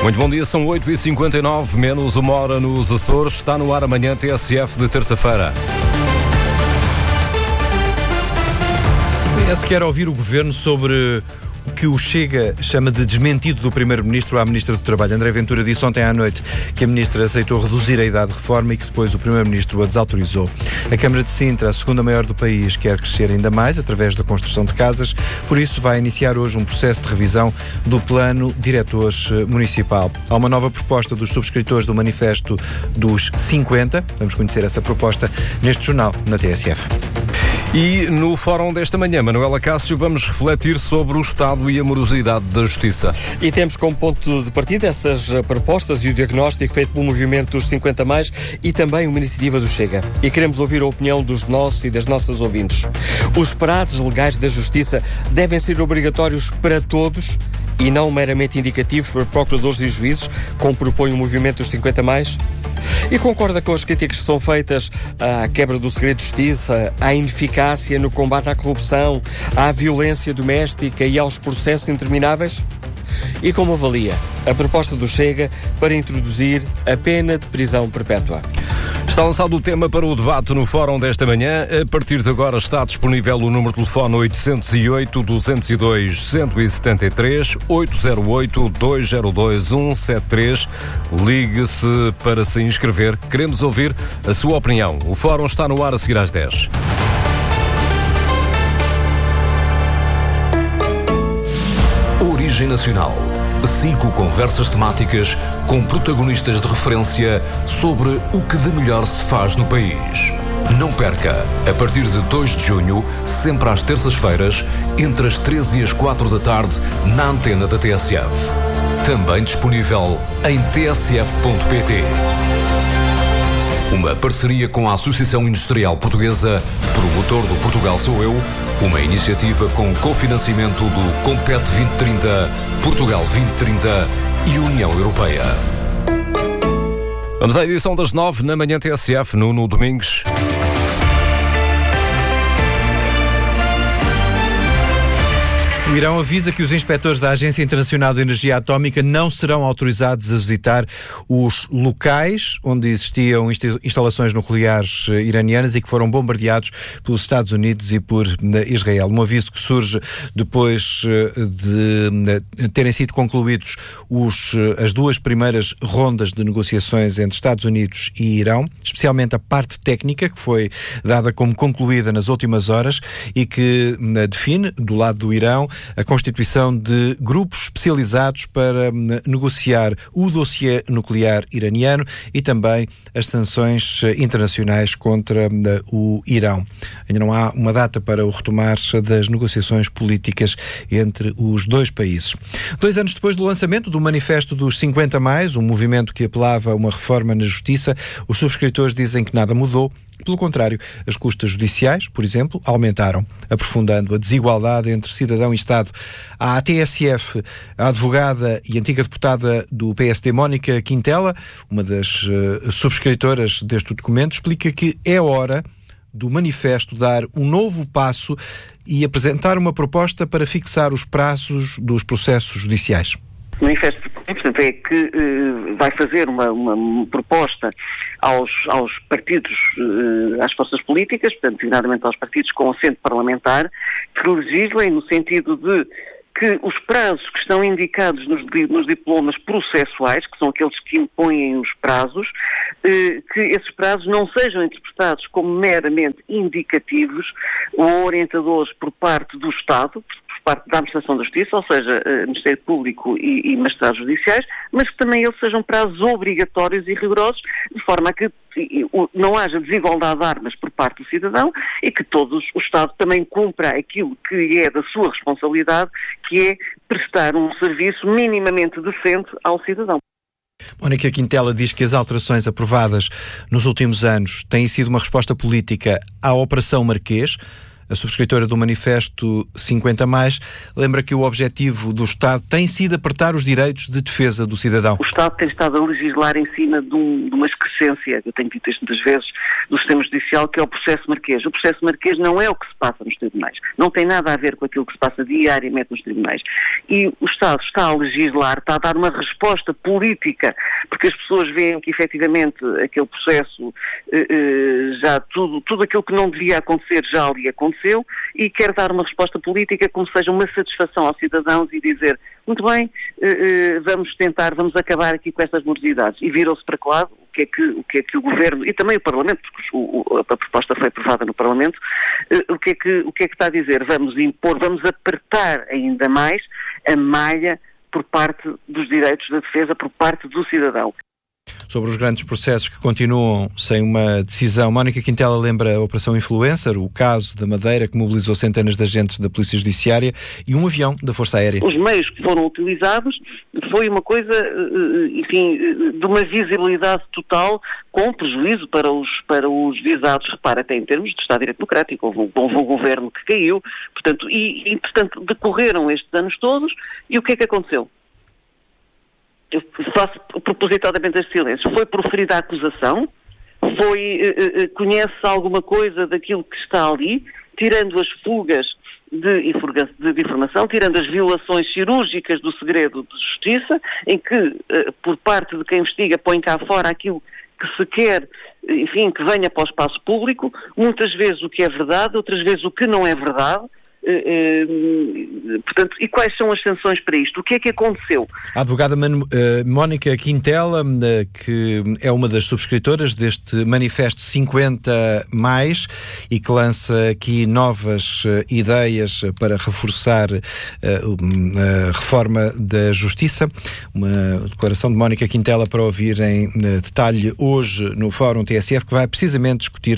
Muito bom dia, são 8h59, menos uma hora nos Açores. Está no ar amanhã TSF de terça-feira. O PS quer ouvir o Governo sobre o que o Chega chama de desmentido do Primeiro-Ministro à Ministra do Trabalho. André Ventura disse ontem à noite que a Ministra aceitou reduzir a idade de reforma e que depois o Primeiro-Ministro a desautorizou. A Câmara de Sintra, a segunda maior do país, quer crescer ainda mais através da construção de casas, por isso vai iniciar hoje um processo de revisão do Plano Diretores Municipal. Há uma nova proposta dos subscritores do Manifesto dos 50. Vamos conhecer essa proposta neste jornal, na TSF. E no fórum desta manhã, Manuela Cássio, vamos refletir sobre o estado e a morosidade da Justiça. E temos como ponto de partida essas propostas e o diagnóstico feito pelo movimento dos 50 mais e também uma iniciativa do Chega. E queremos ouvir a opinião dos nossos e das nossas ouvintes. Os prazos legais da Justiça devem ser obrigatórios para todos e não meramente indicativos para procuradores e juízes, como propõe o movimento dos 50 mais? E concorda com as críticas que são feitas à quebra do segredo de justiça, à ineficácia no combate à corrupção, à violência doméstica e aos processos intermináveis? E como avalia a proposta do Chega para introduzir a pena de prisão perpétua? Está lançado o tema para o debate no fórum desta manhã. A partir de agora está disponível o número de telefone 808-202-173, 808-202-173. Ligue-se para se inscrever. Queremos ouvir a sua opinião. O fórum está no ar a seguir às 10. Origem Nacional. 5 conversas temáticas com protagonistas de referência sobre o que de melhor se faz no país. Não perca, a partir de 2 de junho, sempre às terças-feiras, entre as 13 e as 4 da tarde, na antena da TSF. Também disponível em tsf.pt. Uma parceria com a Associação Industrial Portuguesa, promotor do Portugal Sou Eu, uma iniciativa com cofinanciamento do Compete 2030, Portugal 2030 e União Europeia. Vamos à edição das 9 na manhã TSF, Nuno Domingues. O Irão avisa que os inspectores da Agência Internacional de Energia Atómica não serão autorizados a visitar os locais onde existiam instalações nucleares iranianas e que foram bombardeados pelos Estados Unidos e por Israel. Um aviso que surge depois de terem sido concluídos as duas primeiras rondas de negociações entre Estados Unidos e Irão, especialmente a parte técnica, que foi dada como concluída nas últimas horas e que define, do lado do Irão, a constituição de grupos especializados para negociar o dossiê nuclear iraniano e também as sanções internacionais contra o Irão. Ainda não há uma data para o retomar das negociações políticas entre os dois países. 2 anos depois do lançamento do Manifesto dos 50 mais, um movimento que apelava a uma reforma na justiça, os subscritores dizem que nada mudou. Pelo contrário, as custas judiciais, por exemplo, aumentaram, aprofundando a desigualdade entre cidadão e Estado. A TSF, a advogada e antiga deputada do PSD, Mónica Quintela, uma das subscritoras deste documento, explica que é hora do manifesto dar um novo passo e apresentar uma proposta para fixar os prazos dos processos judiciais. O manifesto, portanto, é que vai fazer uma proposta aos partidos, às forças políticas, portanto, designadamente aos partidos com assento parlamentar, que legislem no sentido de que os prazos que estão indicados nos diplomas processuais, que são aqueles que impõem os prazos, que esses prazos não sejam interpretados como meramente indicativos ou orientadores por parte do Estado, por parte da Administração da Justiça, ou seja, Ministério Público e magistrados judiciais, mas que também eles sejam prazos obrigatórios e rigorosos, de forma a que não haja desigualdade de armas por parte do cidadão e que o Estado também cumpra aquilo que é da sua responsabilidade, que é prestar um serviço minimamente decente ao cidadão. Mónica Quintela diz que as alterações aprovadas nos últimos anos têm sido uma resposta política à Operação Marquês. a subscritora do Manifesto 50+, lembra que o objetivo do Estado tem sido apertar os direitos de defesa do cidadão. O Estado tem estado a legislar em cima de uma excrescência, eu tenho dito isto muitas vezes, do sistema judicial, que é o processo marquês. O processo marquês não é o que se passa nos tribunais. Não tem nada a ver com aquilo que se passa diariamente nos tribunais. E o Estado está a legislar, está a dar uma resposta política, porque as pessoas veem que efetivamente aquele processo, já tudo aquilo que não devia acontecer já ali aconteceu, e quer dar uma resposta política como seja uma satisfação aos cidadãos e dizer, muito bem, vamos acabar aqui com estas morosidades. E viram-se para que lado? O que é que o Governo, e também o Parlamento, porque a proposta foi aprovada no Parlamento, o que é que está a dizer? Vamos impor, vamos apertar ainda mais a malha por parte dos direitos da defesa, por parte do cidadão. Sobre os grandes processos que continuam sem uma decisão, Mónica Quintela lembra a Operação Influencer, o caso da Madeira que mobilizou centenas de agentes da Polícia Judiciária e um avião da Força Aérea. Os meios que foram utilizados foi uma coisa, enfim, de uma visibilidade total, com prejuízo para os visados. Repara, até em termos de Estado de Direito Democrático, houve um governo que caiu, portanto, portanto, decorreram estes anos todos, e o que é que aconteceu? Eu faço propositadamente este silêncio. Foi proferida a acusação? Conhece alguma coisa daquilo que está ali? Tirando as fugas de informação, tirando as violações cirúrgicas do segredo de justiça, em que, por parte de quem investiga, põe cá fora aquilo que se quer, enfim, que venha para o espaço público, muitas vezes o que é verdade, outras vezes o que não é verdade. Portanto, e quais são as sanções para isto? O que é que aconteceu? A advogada Mónica Quintela, que é uma das subscritoras deste Manifesto 50+, e que lança aqui novas ideias para reforçar a reforma da Justiça. Uma declaração de Mónica Quintela para ouvir em detalhe hoje no Fórum TSF, que vai precisamente discutir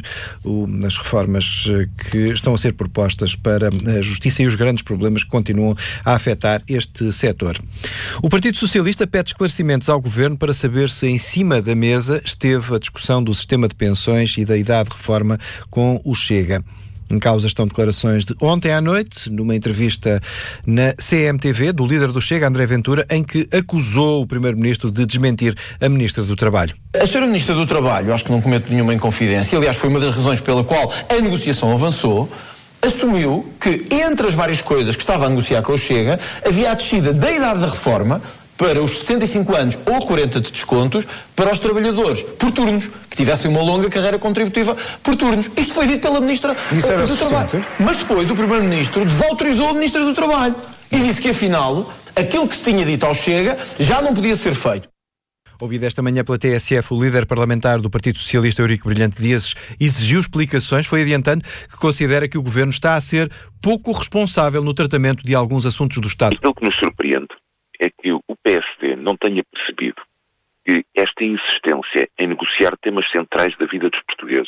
as reformas que estão a ser propostas para a Justiça e os grandes problemas que continuam a afetar este setor. O Partido Socialista pede esclarecimentos ao Governo para saber se em cima da mesa esteve a discussão do sistema de pensões e da idade de reforma com o Chega. Em causa estão declarações de ontem à noite, numa entrevista na CMTV, do líder do Chega, André Ventura, em que acusou o Primeiro-Ministro de desmentir a Ministra do Trabalho. A Sra. Ministra do Trabalho, acho que não cometo nenhuma inconfidência, aliás foi uma das razões pela qual a negociação avançou, assumiu que, entre as várias coisas que estava a negociar com o Chega, havia a descida da idade da reforma para os 65 anos ou 40 de descontos para os trabalhadores por turnos, que tivessem uma longa carreira contributiva por turnos. Isto foi dito pela Ministra do Trabalho. Mas depois o Primeiro-Ministro desautorizou a Ministra do Trabalho e disse que, afinal, aquilo que se tinha dito ao Chega já não podia ser feito. Ouvido esta manhã pela TSF, o líder parlamentar do Partido Socialista, Eurico Brilhante Dias, exigiu explicações, foi adiantando que considera que o Governo está a ser pouco responsável no tratamento de alguns assuntos do Estado. Aquilo que nos surpreende é que o PSD não tenha percebido que esta insistência em negociar temas centrais da vida dos portugueses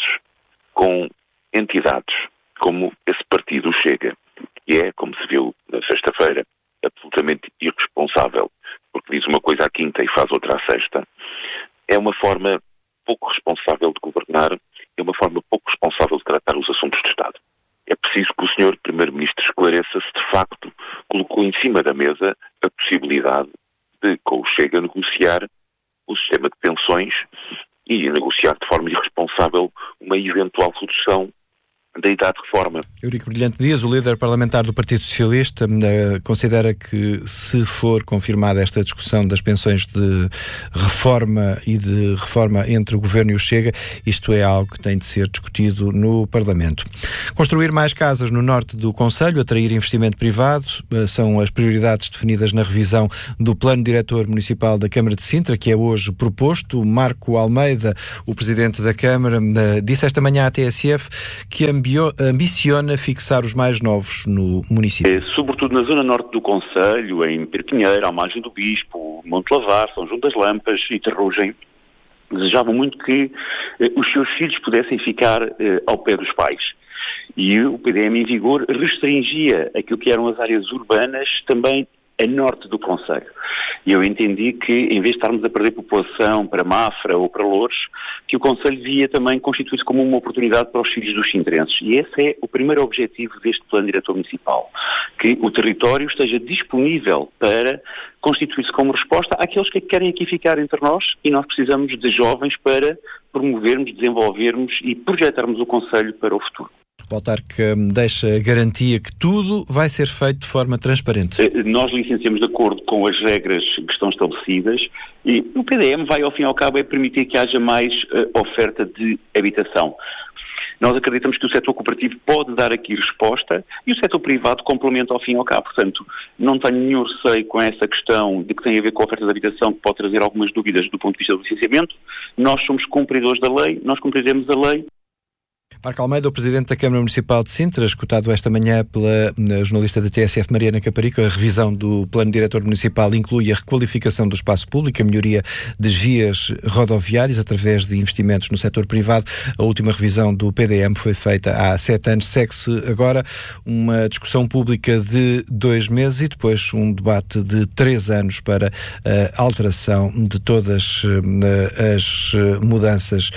com entidades como esse partido Chega, que é, como se viu na sexta-feira, absolutamente irresponsável, porque diz uma coisa à quinta e faz outra à sexta, é uma forma pouco responsável de governar, é uma forma pouco responsável de tratar os assuntos de Estado. É preciso que o Sr. Primeiro-Ministro esclareça se de facto colocou em cima da mesa a possibilidade de, com o Chega, negociar o sistema de pensões e negociar de forma irresponsável uma eventual redução da idade de reforma. Eurico Brilhante Dias, o líder parlamentar do Partido Socialista, considera que, se for confirmada esta discussão das pensões de reforma e de reforma entre o Governo e o Chega, isto é algo que tem de ser discutido no Parlamento. Construir mais casas no norte do concelho, atrair investimento privado, são as prioridades definidas na revisão do Plano Diretor Municipal da Câmara de Sintra, que é hoje proposto. Marco Almeida, o Presidente da Câmara, disse esta manhã à TSF que ambiciona fixar os mais novos no município. Sobretudo na zona norte do concelho, em Pirquinheira, à margem do Bispo, Monte Lavar, São João das Lampas e Terrugem, desejavam muito que os seus filhos pudessem ficar ao pé dos pais. E o PDM em vigor restringia aquilo que eram as áreas urbanas também a norte do concelho. E eu entendi que, em vez de estarmos a perder população para Mafra ou para Loures, que o concelho devia também constituir-se como uma oportunidade para os filhos dos sintrenses. E esse é o primeiro objetivo deste plano diretor municipal, que o território esteja disponível para constituir-se como resposta àqueles que querem aqui ficar entre nós, e nós precisamos de jovens para promovermos, desenvolvermos e projetarmos o concelho para o futuro. O autarca deixa a garantia que tudo vai ser feito de forma transparente. Nós licenciamos de acordo com as regras que estão estabelecidas e o PDM vai, ao fim e ao cabo, permitir que haja mais oferta de habitação. Nós acreditamos que o setor cooperativo pode dar aqui resposta e o setor privado complementa ao fim e ao cabo. Portanto, não tenho nenhum receio com essa questão de que tem a ver com a oferta de habitação, que pode trazer algumas dúvidas do ponto de vista do licenciamento. Nós somos cumpridores da lei, nós cumpriremos a lei. Marco Almeida, o Presidente da Câmara Municipal de Sintra, escutado esta manhã pela jornalista da TSF Mariana Caparico. A revisão do Plano Diretor Municipal inclui a requalificação do espaço público, a melhoria das vias rodoviárias através de investimentos no setor privado. A última revisão do PDM foi feita há 7 anos. Segue-se agora uma discussão pública de 2 meses e depois um debate de 3 anos para a alteração de todas as mudanças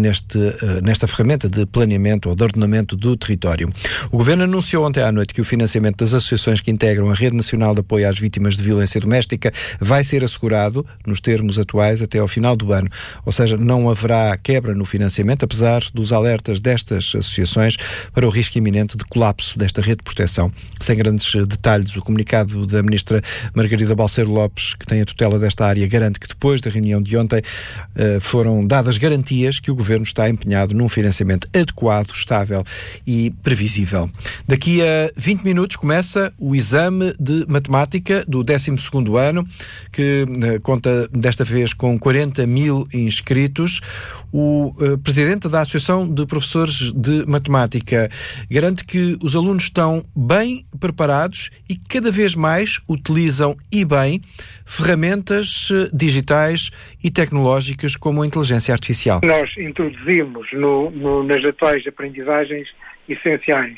nesta ferramenta de planeamento ou de ordenamento do território. O Governo anunciou ontem à noite que o financiamento das associações que integram a Rede Nacional de Apoio às Vítimas de Violência Doméstica vai ser assegurado nos termos atuais até ao final do ano. Ou seja, não haverá quebra no financiamento, apesar dos alertas destas associações para o risco iminente de colapso desta rede de proteção. Sem grandes detalhes, o comunicado da Ministra Margarida Balseiro Lopes, que tem a tutela desta área, garante que depois da reunião de ontem foram dadas garantias que o Governo está empenhado num financiamento adequado, estável e previsível. Daqui a 20 minutos começa o exame de matemática do 12º ano, que conta desta vez com 40 mil inscritos. O Presidente da Associação de Professores de Matemática garante que os alunos estão bem preparados e cada vez mais utilizam e bem ferramentas digitais e tecnológicas como a inteligência artificial. Nós introduzimos nas atuais aprendizagens essenciais,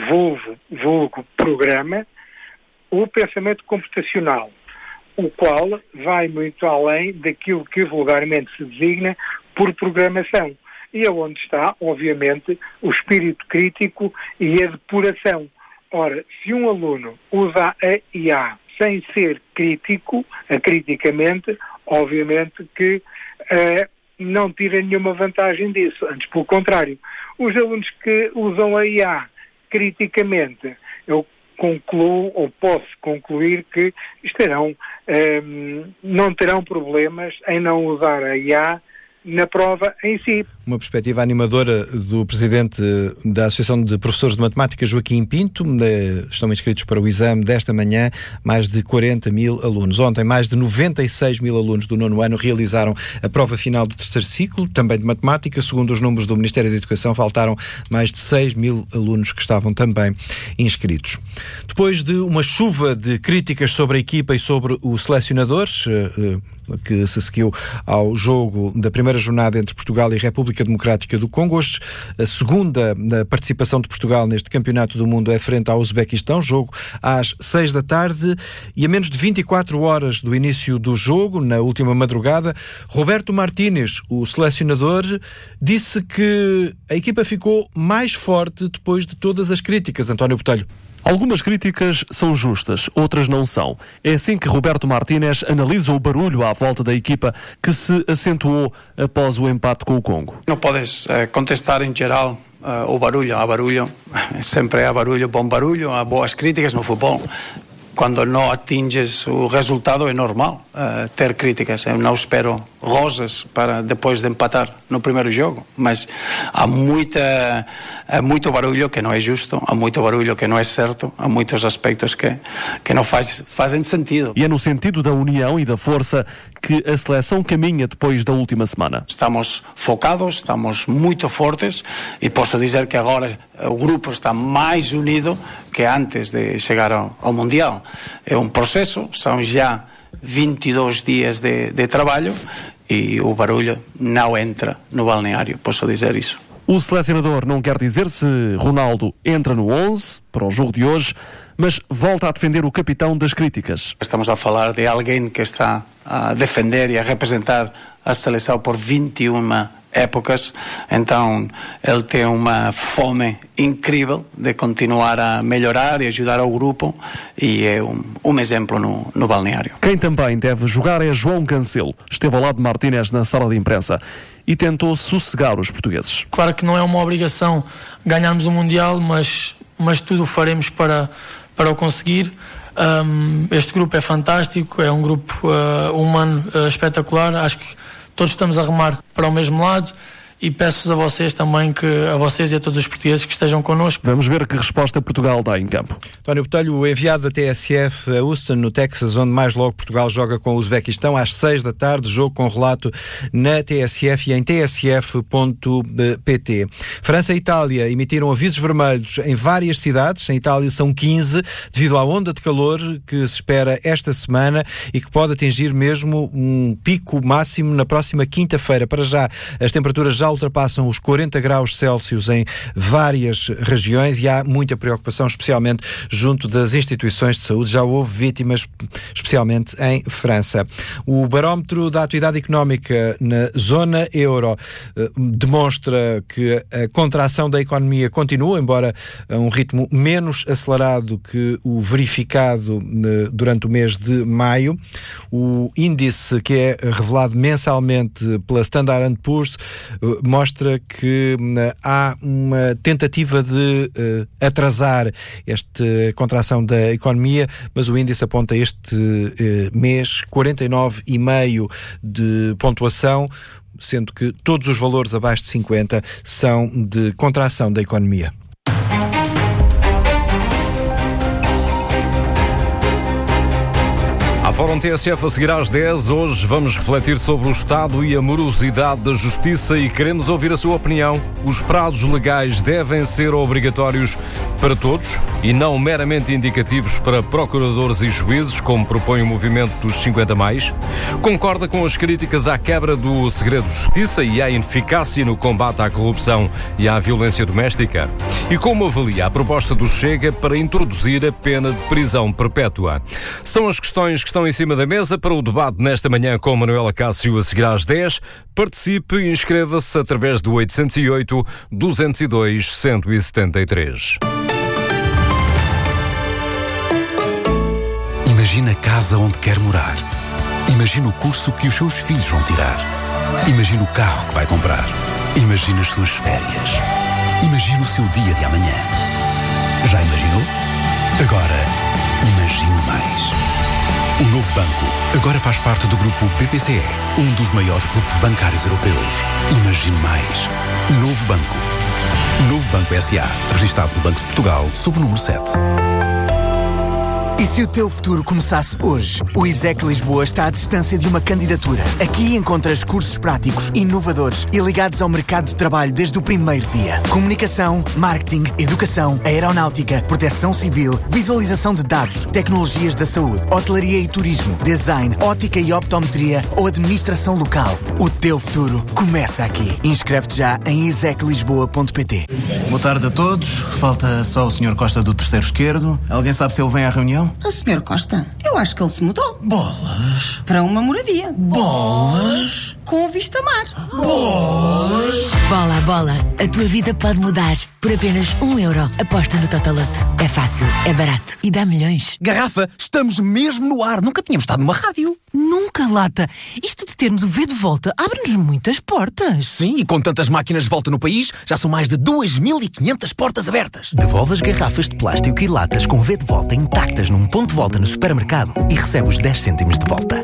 vulgo programa, o pensamento computacional, o qual vai muito além daquilo que vulgarmente se designa por programação. E é onde está, obviamente, o espírito crítico e a depuração. Ora, se um aluno usa a IA sem ser crítico, acriticamente, obviamente que não tira nenhuma vantagem disso. Antes, pelo contrário. Os alunos que usam a IA criticamente, eu concluo, ou posso concluir, que não terão problemas em não usar a IA na prova em si. Uma perspectiva animadora do Presidente da Associação de Professores de Matemática, Joaquim Pinto. Estão inscritos para o exame desta manhã mais de 40 mil alunos. Ontem, mais de 96 mil alunos do 9º ano realizaram a prova final do 3º ciclo, também de Matemática. Segundo os números do Ministério da Educação, faltaram mais de 6 mil alunos que estavam também inscritos. Depois de uma chuva de críticas sobre a equipa e sobre os selecionadores, que se seguiu ao jogo da primeira jornada entre Portugal e República Democrática do Congo. Hoje, a segunda participação de Portugal neste Campeonato do Mundo é frente ao Uzbequistão, jogo às 6 da tarde, e a menos de 24 horas do início do jogo, na última madrugada, Roberto Martínez, o selecionador, disse que a equipa ficou mais forte depois de todas as críticas. António Botelho. Algumas críticas são justas, outras não são. É assim que Roberto Martínez analisa o barulho à volta da equipa que se acentuou após o empate com o Congo. Não podes contestar em geral o barulho. Há barulho, sempre há barulho, bom barulho, há boas críticas no futebol. Quando não atinges o resultado é normal ter críticas. Eu não espero rosas para depois de empatar no primeiro jogo, mas há muito barulho que não é justo, há muito barulho que não é certo, há muitos aspectos que não fazem sentido. E é no sentido da união e da força que a seleção caminha depois da última semana. Estamos focados, estamos muito fortes e posso dizer que agora o grupo está mais unido que antes de chegar ao Mundial. É um processo, são já 22 dias de trabalho e o barulho não entra no balneário, posso dizer isso. O selecionador não quer dizer se Ronaldo entra no 11 para o jogo de hoje, mas volta a defender o capitão das críticas. Estamos a falar de alguém que está a defender e a representar a seleção por 21 épocas, então ele tem uma fome incrível de continuar a melhorar e ajudar ao grupo, e é um exemplo no balneário. Quem também deve jogar é João Cancelo. Esteve ao lado de Martínez na sala de imprensa e tentou sossegar os portugueses. Claro que não é uma obrigação ganharmos o Mundial, mas tudo o faremos para o conseguir. Este grupo é fantástico, é um grupo humano espetacular. Acho que todos estamos a remar para o mesmo lado, e peço-vos a vocês também, a vocês e a todos os portugueses que estejam connosco. Vamos ver que resposta Portugal dá em campo. António Botelho, o enviado da TSF a Houston, no Texas, onde mais logo Portugal joga com o Uzbequistão, às 6 da tarde, jogo com relato na TSF e em tsf.pt. França e Itália emitiram avisos vermelhos em várias cidades. Em Itália são 15, devido à onda de calor que se espera esta semana e que pode atingir mesmo um pico máximo na próxima quinta-feira. Para já, as temperaturas já ultrapassam os 40 graus Celsius em várias regiões e há muita preocupação, especialmente junto das instituições de saúde. Já houve vítimas, especialmente em França. O barómetro da atividade económica na zona euro demonstra que a contração da economia continua, embora a um ritmo menos acelerado que o verificado durante o mês de maio. O índice, que é revelado mensalmente pela Standard & Poor's, mostra que há uma tentativa de atrasar esta contração da economia, mas o índice aponta este mês 49,5 de pontuação, sendo que todos os valores abaixo de 50 são de contração da economia. À Fórum TSF a seguir às 10, hoje vamos refletir sobre o estado e a morosidade da justiça e queremos ouvir a sua opinião. Os prazos legais devem ser obrigatórios para todos e não meramente indicativos para procuradores e juízes, como propõe o movimento dos 50+. Concorda com as críticas à quebra do segredo de justiça e à ineficácia no combate à corrupção e à violência doméstica? E como avalia a proposta do Chega para introduzir a pena de prisão perpétua? São as questões que estão em cima da mesa para o debate nesta manhã com Manuela Cássio a seguir às 10. Participe e inscreva-se através do 808-202-173. Imagina a casa onde quer morar. Imagina o curso que os seus filhos vão tirar. Imagina o carro que vai comprar. Imagina as suas férias. Imagina o seu dia de amanhã. Já imaginou? Agora, imagine mais. O Novo Banco agora faz parte do grupo BPCE, um dos maiores grupos bancários europeus. Imagine mais. Novo Banco. Novo Banco S.A., registado no Banco de Portugal, sob o número 7. E se o teu futuro começasse hoje? O ISEC Lisboa está à distância de uma candidatura. Aqui encontras cursos práticos, inovadores e ligados ao mercado de trabalho desde o primeiro dia. Comunicação, marketing, educação, aeronáutica, proteção civil, visualização de dados, tecnologias da saúde, hotelaria e turismo, design, ótica e optometria ou administração local. O teu futuro começa aqui. Inscreve-te já em iseclisboa.pt. Boa tarde a todos. Falta só o Sr. Costa do terceiro esquerdo. Alguém sabe se ele vem à reunião? O Sr. Costa? Eu acho que ele se mudou. Bolas! Para uma moradia. Bolas! Com vista mar. Bolas! Bola, bola. A tua vida pode mudar. Por apenas €1. Aposta no Totoloto. É fácil, é barato e dá milhões. Garrafa, estamos mesmo no ar. Nunca tínhamos estado numa rádio. Nunca, Lata. Isto de termos o V de volta abre-nos muitas portas. Sim, e com tantas máquinas de volta no país, já são mais de 2.500 portas abertas. Devolve as garrafas de plástico e latas com V de volta intactas num ponto de volta no supermercado e recebe os 10 cêntimos de volta.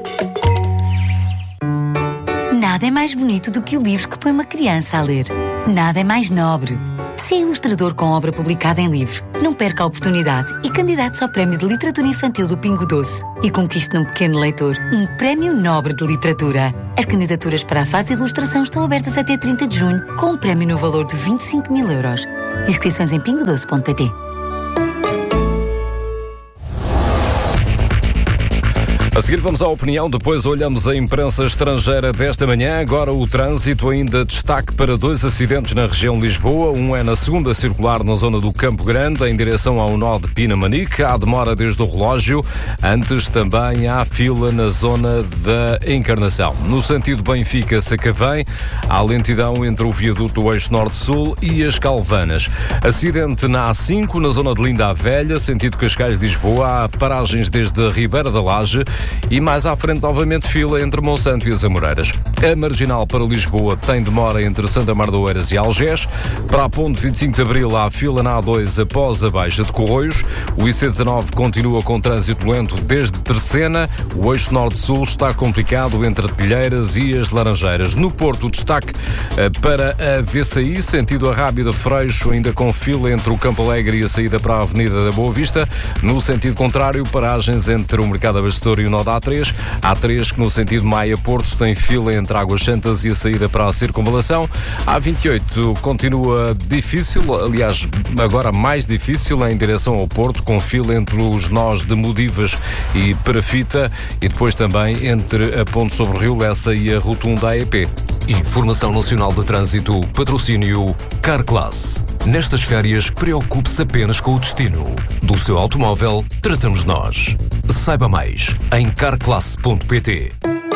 Nada é mais bonito do que o livro que põe uma criança a ler. Nada é mais nobre. Se é ilustrador com obra publicada em livro, não perca a oportunidade e candidate-se ao Prémio de Literatura Infantil do Pingo Doce e conquiste num pequeno leitor um Prémio Nobre de Literatura. As candidaturas para a fase de ilustração estão abertas até 30 de junho, com um prémio no valor de €25.000. Inscrições em pingodoce.pt. A seguir vamos à opinião, depois olhamos a imprensa estrangeira desta manhã. Agora o trânsito, ainda destaque para 2 acidentes na região de Lisboa. Um é na segunda circular na zona do Campo Grande, em direção ao nó de Pinamanique. Há demora desde o relógio. Antes também há fila na zona da Encarnação. No sentido Benfica-Sacavém, há lentidão entre o viaduto do Eixo Norte-Sul e as Calvanas. Acidente na A5, na zona de Linda a Velha, sentido Cascais de Lisboa. Há paragens desde a Ribeira da Laje. E mais à frente, novamente, fila entre Monsanto e as Amoreiras. A marginal para Lisboa tem demora entre Santa Mar de Oeiras e Algés. Para a ponte 25 de Abril há fila na A2 após a Baixa de Corroios. O IC19 continua com trânsito lento desde Terceira. O eixo norte-sul está complicado entre Telheiras e as Laranjeiras. No Porto, o destaque para a VCI, sentido a Rábida Freixo, ainda com fila entre o Campo Alegre e a saída para a Avenida da Boa Vista. No sentido contrário, paragens entre o Mercado Abastecedor e o nó da A3. A3, que no sentido Maia-Porto tem fila entre Águas Santas e a saída para a Circunvalação. A A28 continua difícil, aliás, agora mais difícil, em direção ao Porto, com fila entre os nós de Modivas e Perafita, e depois também entre a Ponte sobre o Rio Lessa e a Rotunda AEP. Informação Nacional de Trânsito, patrocínio Carclass. Nestas férias, preocupe-se apenas com o destino. Do seu automóvel, tratamos nós. Saiba mais em carclass.pt.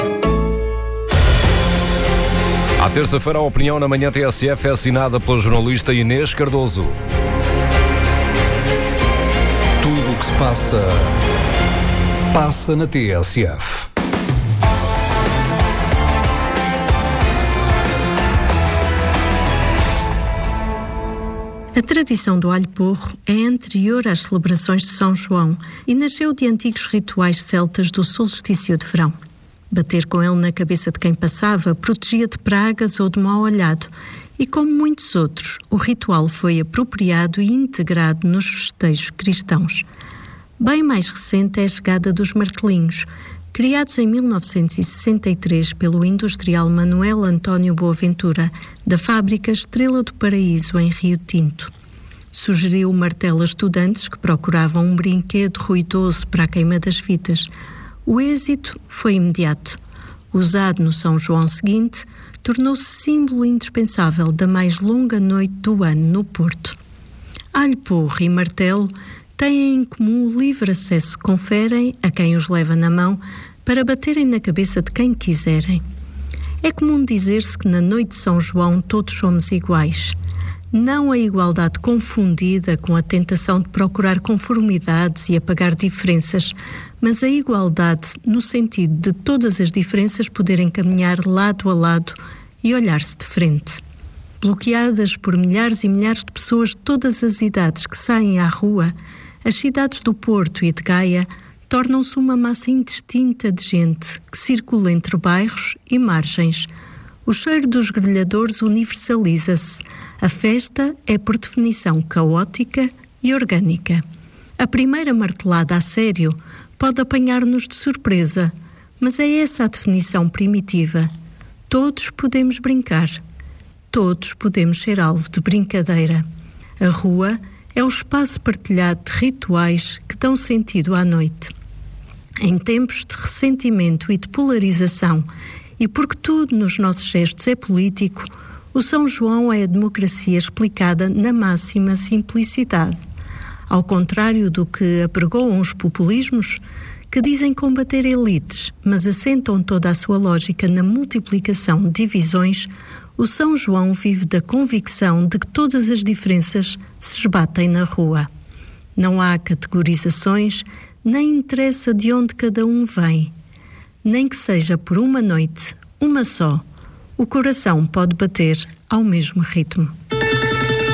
À terça-feira, a opinião na manhã TSF é assinada pela jornalista Inês Cardoso. Tudo o que se passa, passa na TSF. A tradição do alho porro é anterior às celebrações de São João e nasceu de antigos rituais celtas do solstício de verão. Bater com ele na cabeça de quem passava protegia de pragas ou de mau olhado, e como muitos outros, o ritual foi apropriado e integrado nos festejos cristãos. Bem mais recente é a chegada dos martelinhos, criados em 1963 pelo industrial Manuel António Boaventura, da fábrica Estrela do Paraíso, em Rio Tinto. Sugeriu o martelo a estudantes que procuravam um brinquedo ruidoso para a queima das fitas. O êxito foi imediato. Usado no São João seguinte, tornou-se símbolo indispensável da mais longa noite do ano no Porto. Alho porro e martelo têm em comum o livre acesso que conferem a quem os leva na mão para baterem na cabeça de quem quiserem. É comum dizer-se que na noite de São João todos somos iguais. Não a igualdade confundida com a tentação de procurar conformidades e apagar diferenças, mas a igualdade no sentido de todas as diferenças poderem caminhar lado a lado e olhar-se de frente. Bloqueadas por milhares e milhares de pessoas de todas as idades que saem à rua, as cidades do Porto e de Gaia tornam-se uma massa indistinta de gente que circula entre bairros e margens. O cheiro dos grelhadores universaliza-se. A festa é, por definição, caótica e orgânica. A primeira martelada a sério pode apanhar-nos de surpresa, mas é essa a definição primitiva. Todos podemos brincar. Todos podemos ser alvo de brincadeira. A rua é o espaço partilhado de rituais que dão sentido à noite. Em tempos de ressentimento e de polarização, e porque tudo nos nossos gestos é político, o São João é a democracia explicada na máxima simplicidade. Ao contrário do que apregoam os populismos, que dizem combater elites, mas assentam toda a sua lógica na multiplicação de divisões, o São João vive da convicção de que todas as diferenças se esbatem na rua. Não há categorizações, nem interessa de onde cada um vem. Nem que seja por uma noite, uma só, o coração pode bater ao mesmo ritmo.